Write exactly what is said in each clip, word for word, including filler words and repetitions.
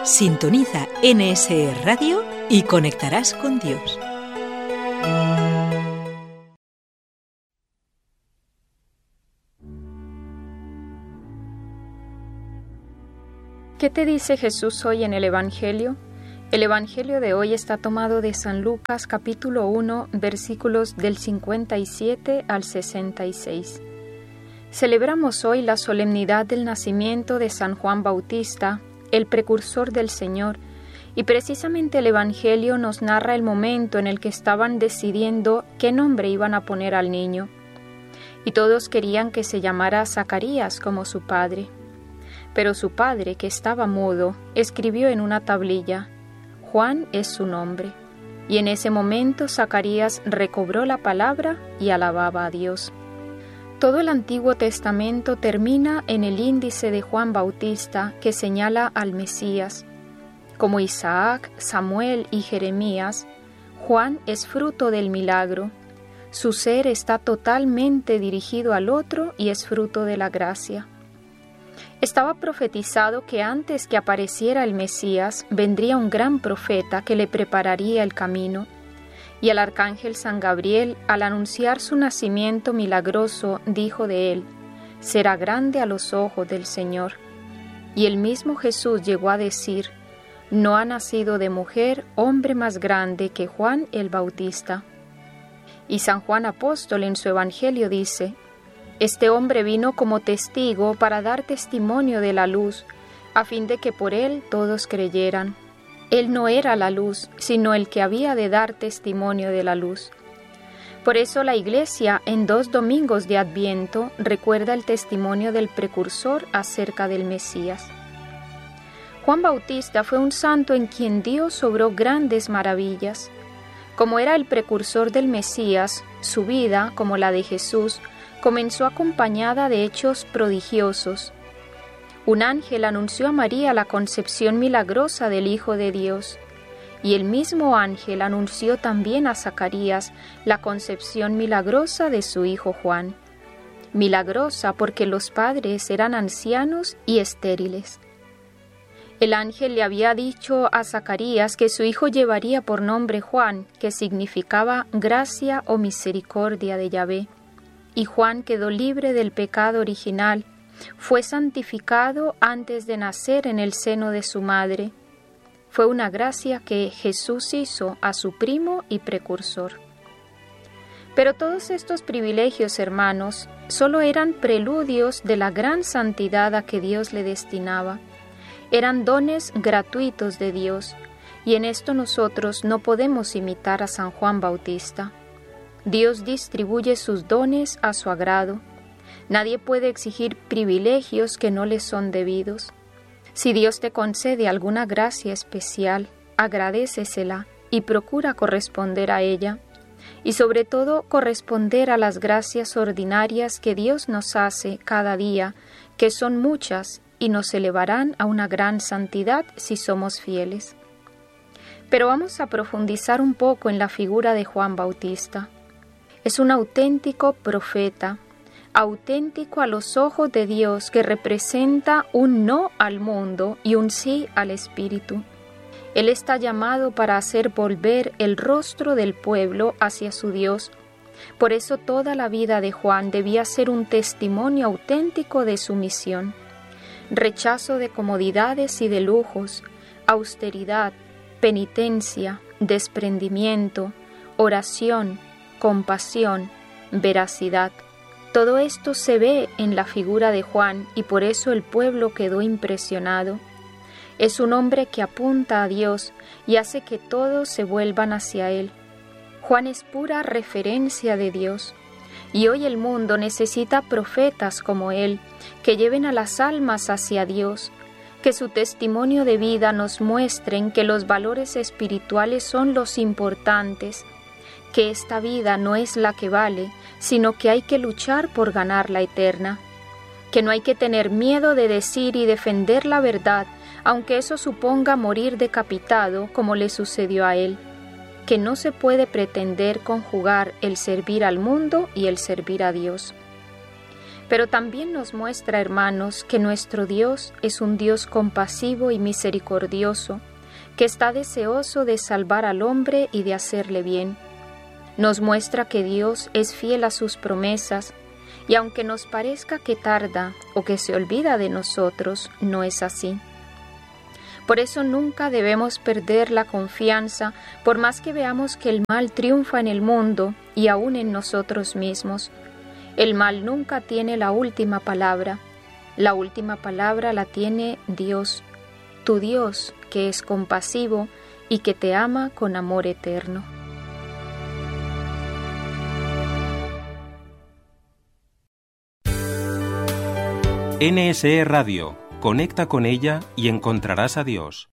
Sintoniza N S E Radio y conectarás con Dios. ¿Qué te dice Jesús hoy en el Evangelio? El Evangelio de hoy está tomado de San Lucas capítulo uno, versículos del cincuenta y siete al sesenta y seis. Celebramos hoy la solemnidad del nacimiento de San Juan Bautista, el precursor del Señor, y precisamente el Evangelio nos narra el momento en el que estaban decidiendo qué nombre iban a poner al niño. Y todos querían que se llamara Zacarías como su padre. Pero su padre, que estaba mudo, escribió en una tablilla: Juan es su nombre. Y en ese momento Zacarías recobró la palabra y alababa a Dios. Todo el Antiguo Testamento termina en el índice de Juan Bautista que señala al Mesías. Como Isaac, Samuel y Jeremías, Juan es fruto del milagro. Su ser está totalmente dirigido al otro y es fruto de la gracia. Estaba profetizado que antes que apareciera el Mesías, vendría un gran profeta que le prepararía el camino. Y el arcángel San Gabriel, al anunciar su nacimiento milagroso, dijo de él: será grande a los ojos del Señor. Y el mismo Jesús llegó a decir: no ha nacido de mujer hombre más grande que Juan el Bautista. Y San Juan Apóstol en su Evangelio dice: este hombre vino como testigo para dar testimonio de la luz, a fin de que por él todos creyeran. Él no era la luz, sino el que había de dar testimonio de la luz. Por eso la Iglesia, en dos domingos de Adviento, recuerda el testimonio del precursor acerca del Mesías. Juan Bautista fue un santo en quien Dios obró grandes maravillas. Como era el precursor del Mesías, su vida, como la de Jesús, comenzó acompañada de hechos prodigiosos. Un ángel anunció a María la concepción milagrosa del Hijo de Dios, y el mismo ángel anunció también a Zacarías la concepción milagrosa de su hijo Juan. Milagrosa porque los padres eran ancianos y estériles. El ángel le había dicho a Zacarías que su hijo llevaría por nombre Juan, que significaba gracia o misericordia de Yahvé. Y Juan quedó libre del pecado original, fue santificado antes de nacer en el seno de su madre. Fue una gracia que Jesús hizo a su primo y precursor. Pero todos estos privilegios, hermanos, solo eran preludios de la gran santidad a que Dios le destinaba. Eran dones gratuitos de Dios, y en esto nosotros no podemos imitar a San Juan Bautista. Dios distribuye sus dones a su agrado. Nadie puede exigir privilegios que no le son debidos. Si Dios te concede alguna gracia especial, agradécesela y procura corresponder a ella, y sobre todo corresponder a las gracias ordinarias que Dios nos hace cada día, que son muchas y nos elevarán a una gran santidad si somos fieles. Pero vamos a profundizar un poco en la figura de Juan Bautista. Es un auténtico profeta, auténtico a los ojos de Dios, que representa un no al mundo y un sí al Espíritu. Él está llamado para hacer volver el rostro del pueblo hacia su Dios. Por eso toda la vida de Juan debía ser un testimonio auténtico de su misión. Rechazo de comodidades y de lujos, austeridad, penitencia, desprendimiento, oración, compasión, veracidad. Todo esto se ve en la figura de Juan y por eso el pueblo quedó impresionado. Es un hombre que apunta a Dios y hace que todos se vuelvan hacia Él. Juan es pura referencia de Dios. Y hoy el mundo necesita profetas como Él, que lleven a las almas hacia Dios, que su testimonio de vida nos muestren que los valores espirituales son los importantes, que esta vida no es la que vale, sino que hay que luchar por ganar la eterna, que no hay que tener miedo de decir y defender la verdad, aunque eso suponga morir decapitado, como le sucedió a él, que no se puede pretender conjugar el servir al mundo y el servir a Dios. Pero también nos muestra, hermanos, que nuestro Dios es un Dios compasivo y misericordioso, que está deseoso de salvar al hombre y de hacerle bien. Nos muestra que Dios es fiel a sus promesas, y aunque nos parezca que tarda o que se olvida de nosotros, no es así. Por eso nunca debemos perder la confianza, por más que veamos que el mal triunfa en el mundo y aún en nosotros mismos. El mal nunca tiene la última palabra. La última palabra la tiene Dios, tu Dios, que es compasivo y que te ama con amor eterno. N S E Radio. Conecta con ella y encontrarás a Dios.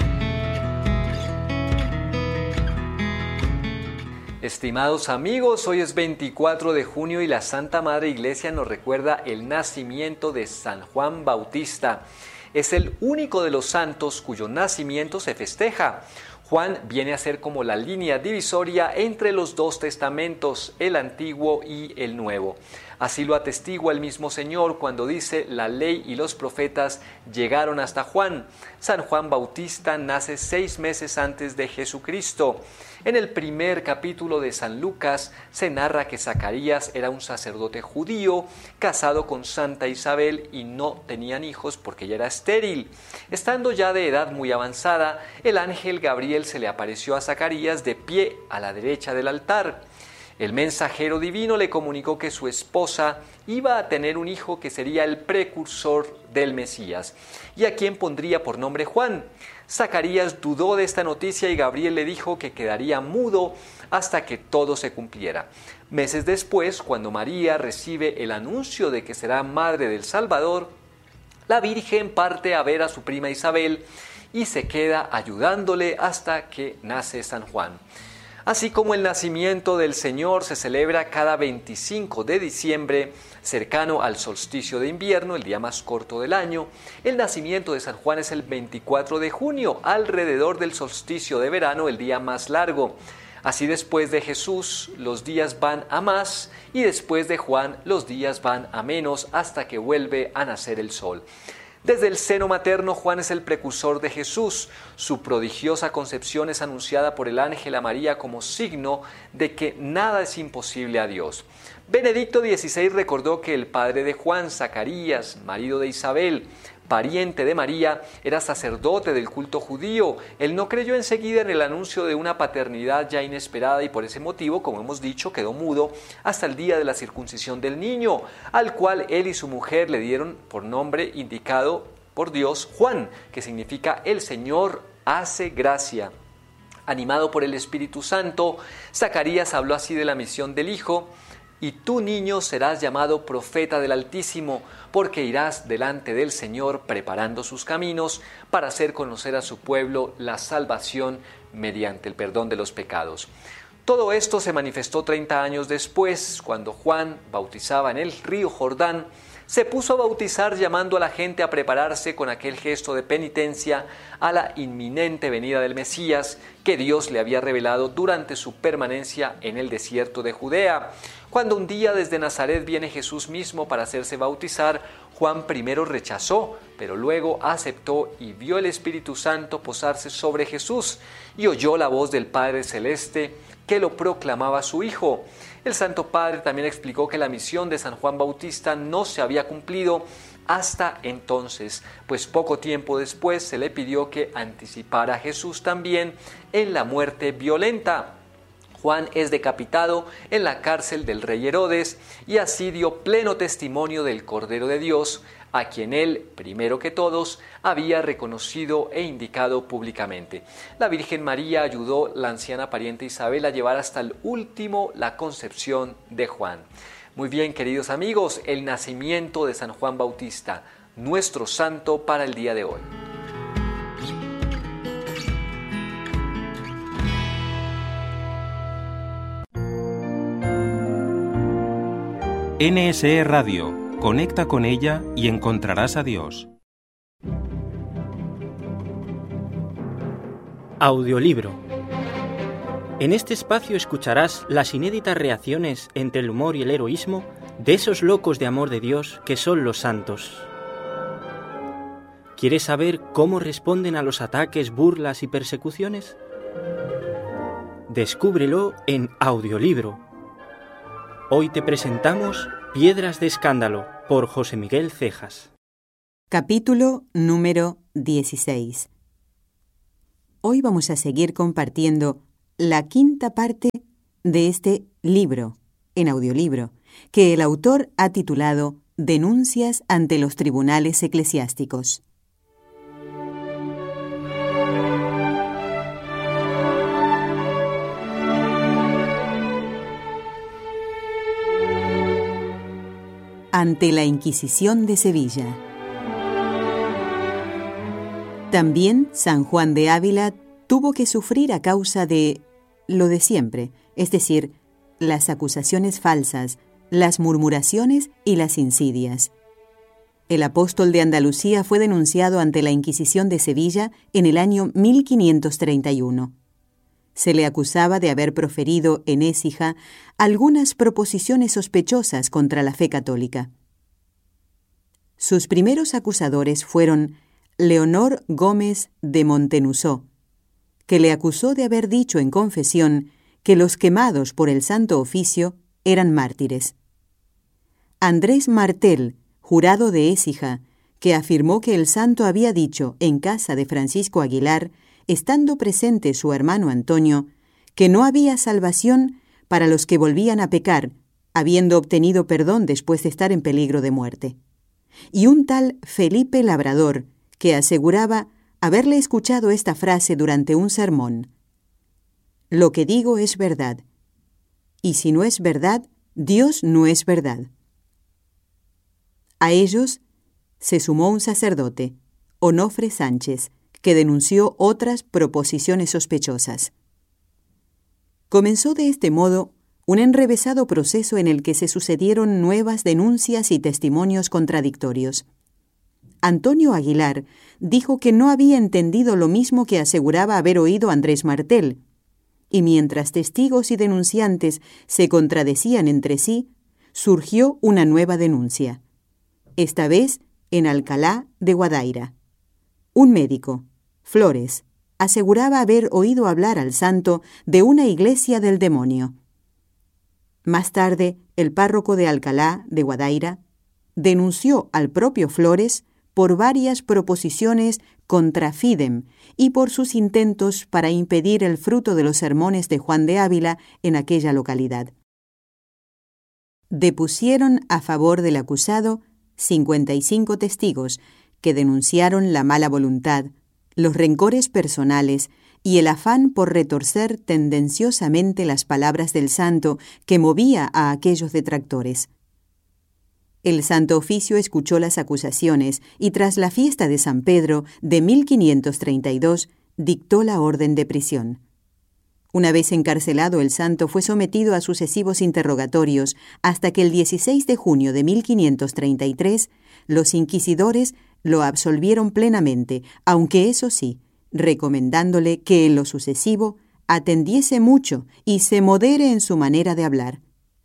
Estimados amigos, hoy es veinticuatro de junio y la Santa Madre Iglesia nos recuerda el nacimiento de San Juan Bautista. Es el único de los santos cuyo nacimiento se festeja. Juan viene a ser como la línea divisoria entre los dos testamentos, el Antiguo y el Nuevo. Así lo atestigua el mismo Señor cuando dice: la ley y los profetas llegaron hasta Juan. San Juan Bautista nace seis meses antes de Jesucristo. En el primer capítulo de San Lucas se narra que Zacarías era un sacerdote judío, casado con Santa Isabel y no tenían hijos porque ella era estéril. Estando ya de edad muy avanzada, el ángel Gabriel se le apareció a Zacarías de pie a la derecha del altar. El mensajero divino le comunicó que su esposa iba a tener un hijo que sería el precursor del Mesías, y a quien pondría por nombre Juan. Zacarías dudó de esta noticia y Gabriel le dijo que quedaría mudo hasta que todo se cumpliera. Meses después, cuando María recibe el anuncio de que será madre del Salvador, la Virgen parte a ver a su prima Isabel y se queda ayudándole hasta que nace San Juan. Así como el nacimiento del Señor se celebra cada veinticinco de diciembre, cercano al solsticio de invierno, el día más corto del año, el nacimiento de San Juan es el veinticuatro de junio, alrededor del solsticio de verano, el día más largo. Así después de Jesús los días van a más y después de Juan los días van a menos hasta que vuelve a nacer el sol. Desde el seno materno, Juan es el precursor de Jesús. Su prodigiosa concepción es anunciada por el ángel a María como signo de que nada es imposible a Dios. Benedicto dieciséis recordó que el padre de Juan, Zacarías, marido de Isabel, pariente de María, era sacerdote del culto judío. Él no creyó enseguida en el anuncio de una paternidad ya inesperada y por ese motivo, como hemos dicho, quedó mudo hasta el día de la circuncisión del niño, al cual él y su mujer le dieron por nombre indicado por Dios Juan, que significa el Señor hace gracia. Animado por el Espíritu Santo, Zacarías habló así de la misión del Hijo: y tú, niño, serás llamado profeta del Altísimo, porque irás delante del Señor preparando sus caminos para hacer conocer a su pueblo la salvación mediante el perdón de los pecados. Todo esto se manifestó treinta años después, cuando Juan bautizaba en el río Jordán. Se puso a bautizar llamando a la gente a prepararse con aquel gesto de penitencia a la inminente venida del Mesías que Dios le había revelado durante su permanencia en el desierto de Judea. Cuando un día desde Nazaret viene Jesús mismo para hacerse bautizar, Juan primero rechazó, pero luego aceptó y vio el Espíritu Santo posarse sobre Jesús y oyó la voz del Padre Celeste que lo proclamaba su Hijo. El Santo Padre también explicó que la misión de San Juan Bautista no se había cumplido hasta entonces, pues poco tiempo después se le pidió que anticipara a Jesús también en la muerte violenta. Juan es decapitado en la cárcel del rey Herodes y así dio pleno testimonio del Cordero de Dios, a quien él, primero que todos, había reconocido e indicado públicamente. La Virgen María ayudó a la anciana pariente Isabel a llevar hasta el último la concepción de Juan. Muy bien, queridos amigos, el nacimiento de San Juan Bautista, nuestro santo para el día de hoy. N S E Radio. Conecta con ella y encontrarás a Dios. Audiolibro. En este espacio escucharás las inéditas reacciones entre el humor y el heroísmo de esos locos de amor de Dios que son los santos. ¿Quieres saber cómo responden a los ataques, burlas y persecuciones? Descúbrelo en audiolibro. Hoy te presentamos Piedras de Escándalo por José Miguel Cejas. Capítulo número dieciséis. Hoy vamos a seguir compartiendo la quinta parte de este libro, en audiolibro, que el autor ha titulado Denuncias ante los tribunales eclesiásticos. Ante la Inquisición de Sevilla. También San Juan de Ávila tuvo que sufrir a causa de lo de siempre, es decir, las acusaciones falsas, las murmuraciones y las insidias. El apóstol de Andalucía fue denunciado ante la Inquisición de Sevilla en el año mil quinientos treinta y uno. Se le acusaba de haber proferido en Écija algunas proposiciones sospechosas contra la fe católica. Sus primeros acusadores fueron Leonor Gómez de Montenusó, que le acusó de haber dicho en confesión que los quemados por el Santo Oficio eran mártires. Andrés Martel, jurado de Écija, que afirmó que el santo había dicho en casa de Francisco Aguilar, estando presente su hermano Antonio, que no había salvación para los que volvían a pecar, habiendo obtenido perdón después de estar en peligro de muerte. Y un tal Felipe Labrador, que aseguraba haberle escuchado esta frase durante un sermón: «Lo que digo es verdad, y si no es verdad, Dios no es verdad». A ellos se sumó un sacerdote, Onofre Sánchez, que denunció otras proposiciones sospechosas. Comenzó de este modo un enrevesado proceso en el que se sucedieron nuevas denuncias y testimonios contradictorios. Antonio Aguilar dijo que no había entendido lo mismo que aseguraba haber oído Andrés Martel, y mientras testigos y denunciantes se contradecían entre sí, surgió una nueva denuncia, esta vez en Alcalá de Guadaira. Un médico, Flores, aseguraba haber oído hablar al santo de una iglesia del demonio. Más tarde, el párroco de Alcalá de Guadaira denunció al propio Flores por varias proposiciones contra Fidem y por sus intentos para impedir el fruto de los sermones de Juan de Ávila en aquella localidad. Depusieron a favor del acusado cincuenta y cinco testigos que denunciaron la mala voluntad, los rencores personales y el afán por retorcer tendenciosamente las palabras del santo que movía a aquellos detractores. El Santo Oficio escuchó las acusaciones y tras la fiesta de San Pedro de mil quinientos treinta y dos dictó la orden de prisión. Una vez encarcelado, el santo fue sometido a sucesivos interrogatorios hasta que el dieciséis de junio de mil quinientos treinta y tres los inquisidores lo absolvieron plenamente, aunque eso sí, recomendándole que en lo sucesivo atendiese mucho y se modere en su manera de hablar.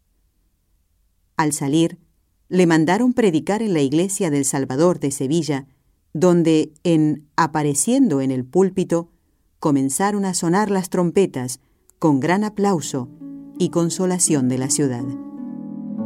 Al salir, le mandaron predicar en la iglesia del Salvador de Sevilla, donde, en apareciendo en el púlpito, comenzaron a sonar las trompetas con gran aplauso y consolación de la ciudad.